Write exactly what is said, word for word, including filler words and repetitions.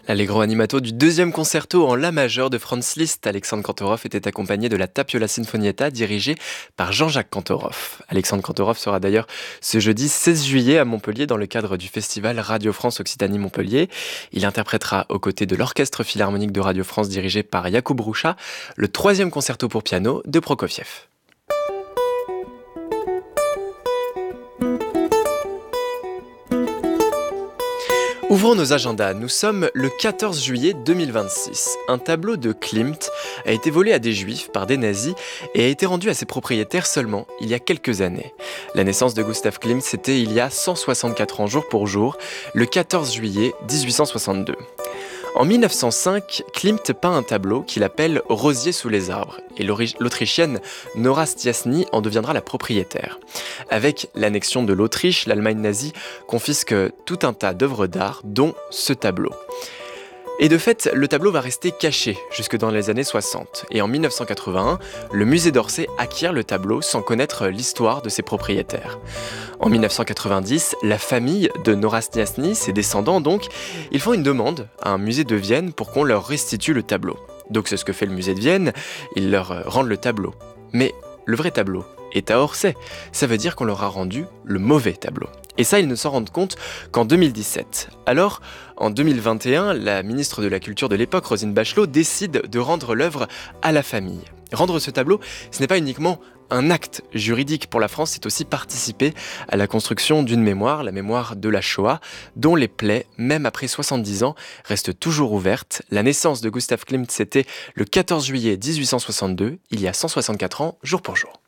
L'allegro animato du deuxième concerto en la majeure de Franz Liszt, Alexandre Kantorov, était accompagné de la Tapiola Sinfonietta dirigée par Jean-Jacques Kantorov. Alexandre Kantorov sera d'ailleurs ce jeudi seize juillet à Montpellier dans le cadre du festival Radio France Occitanie Montpellier. Il interprétera aux côtés de l'Orchestre Philharmonique de Radio France dirigé par Jakub Hruša le troisième concerto pour piano de Prokofiev. Ouvrons nos agendas, nous sommes le quatorze juillet deux mille vingt-six. Un tableau de Klimt a été volé à des juifs par des nazis et a été rendu à ses propriétaires seulement il y a quelques années. La naissance de Gustav Klimt, c'était il y a cent soixante-quatre ans jour pour jour, le quatorze juillet dix-huit cent soixante-deux. En mille neuf cent cinq, Klimt peint un tableau qu'il appelle « Rosier sous les arbres » et l'Autrichienne Nora Stiasny en deviendra la propriétaire. Avec l'annexion de l'Autriche, l'Allemagne nazie confisque tout un tas d'œuvres d'art, dont ce tableau. Et de fait, le tableau va rester caché jusque dans les années soixante. Et en mille neuf cent quatre-vingt-un, le musée d'Orsay acquiert le tableau sans connaître l'histoire de ses propriétaires. En mille neuf cent quatre-vingt-dix, la famille de Nora Stiasny, ses descendants donc, ils font une demande à un musée de Vienne pour qu'on leur restitue le tableau. Donc c'est ce que fait le musée de Vienne, ils leur rendent le tableau. Mais le vrai tableau est à Orsay. Ça veut dire qu'on leur a rendu le mauvais tableau. Et ça, ils ne s'en rendent compte qu'en deux mille dix-sept. Alors, en deux mille vingt et un, la ministre de la Culture de l'époque, Roselyne Bachelot, décide de rendre l'œuvre à la famille. Rendre ce tableau, ce n'est pas uniquement un acte juridique pour la France, c'est aussi participer à la construction d'une mémoire, la mémoire de la Shoah, dont les plaies, même après soixante-dix ans, restent toujours ouvertes. La naissance de Gustav Klimt, c'était le quatorze juillet dix-huit cent soixante-deux, il y a cent soixante-quatre ans, jour pour jour.